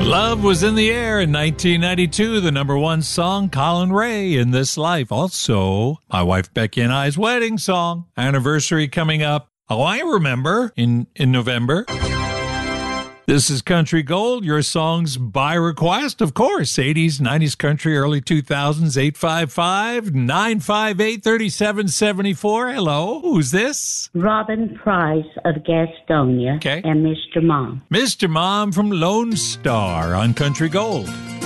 Love Was in the Air in 1992, the number one song, Colin Ray, In This Life. Also, my wife Becky and I's wedding song. Anniversary coming up. Oh, I remember, in November. This is Country Gold, your songs by request, of course. 80s, 90s country, early 2000s, 855-958-3774. Hello, who's this? Robin Price of Gastonia. Okay. And Mr. Mom. Mr. Mom from Lone Star on Country Gold.